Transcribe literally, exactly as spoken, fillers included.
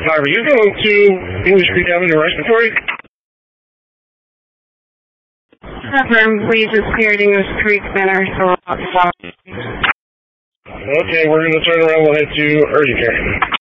Hi, are you going to English Creek Avenue Respiratory? Confirm, we just cleared English Creek Center, so... Okay, we're going to turn around. We'll head to urgent care.